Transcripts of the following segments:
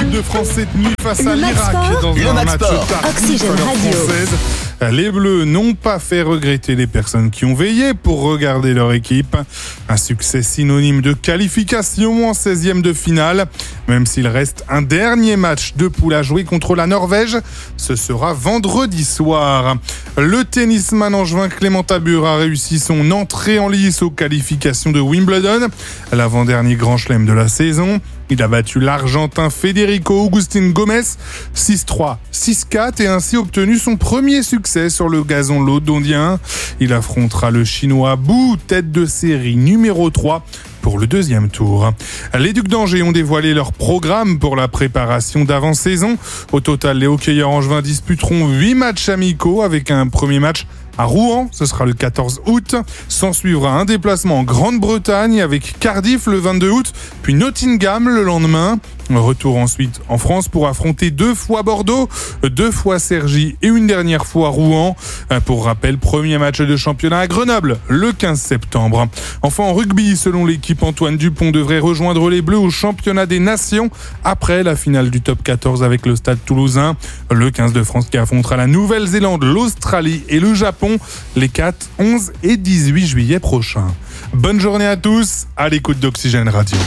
l'équipe de France cette nuit face à l'Irak dans un match tardif à l'heure française. Les Bleus n'ont pas fait regretter les personnes qui ont veillé pour regarder leur équipe. Un succès synonyme de qualification en 16e de finale. Même s'il reste un dernier match de poule à jouer contre la Norvège, ce sera vendredi soir. Le tennisman angevin Clément Tabur a réussi son entrée en lice aux qualifications de Wimbledon, l'avant-dernier grand chelem de la saison. Il a battu l'Argentin Federico Agustín Gómez 6-3, 6-4 et ainsi obtenu son premier succès sur le gazon londonien. Il affrontera le Chinois Bu, tête de série numéro 3. Pour le deuxième tour. Les Ducs d'Angers ont dévoilé leur programme pour la préparation d'avant-saison. Au total, les hockeyeurs angevins disputeront 8 matchs amicaux avec un premier match à Rouen, ce sera le 14 août. S'en suivra un déplacement en Grande-Bretagne avec Cardiff le 22 août, puis Nottingham le lendemain. Retour ensuite en France pour affronter 2 fois Bordeaux, 2 fois Cergy et une dernière fois Rouen. Pour rappel, premier match de championnat à Grenoble le 15 septembre. Enfin en rugby, selon l'équipe, Antoine Dupont devrait rejoindre les Bleus au championnat des nations après la finale du top 14 avec le Stade Toulousain. Le 15 de France qui affrontera la Nouvelle-Zélande, l'Australie et le Japon les 4, 11 et 18 juillet prochains. Bonne journée à tous, à l'écoute d'Oxygène Radio.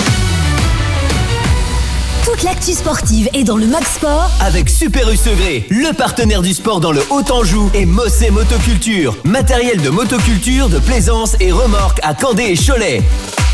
Toute l'actu sportive est dans le Max Sport avec Super U Segré, le partenaire du sport dans le Haut-Anjou, et Mossé Motoculture, matériel de motoculture, de plaisance et remorque à Candé et Cholet.